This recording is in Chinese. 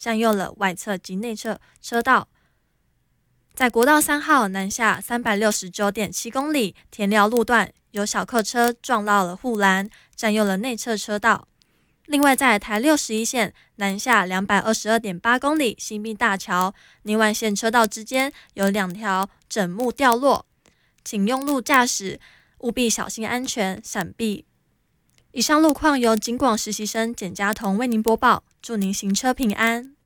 占用了外侧及内侧车道。在国道3号南下369.7公里田寮路段，有小客车撞到了护栏，占用了内侧车道。另外，在台61线南下222.8公里新滨大桥内外线车道之间有2条枕木掉落，请用路驾驶务必小心安全，闪避。以上路况由警广实习生简家彤为您播报，祝您行车平安。